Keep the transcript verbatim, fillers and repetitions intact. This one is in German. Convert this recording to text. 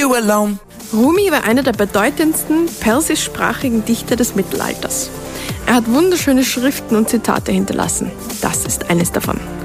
you alone. Rumi war einer der bedeutendsten persischsprachigen Dichter des Mittelalters. Er hat wunderschöne Schriften und Zitate hinterlassen. Das ist eines davon.